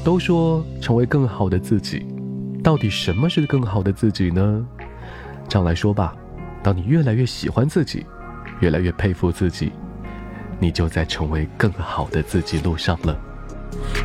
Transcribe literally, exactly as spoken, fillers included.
都说成为更好的自己，到底什么是更好的自己呢？这样来说吧，当你越来越喜欢自己，越来越佩服自己，你就在成为更好的自己路上了。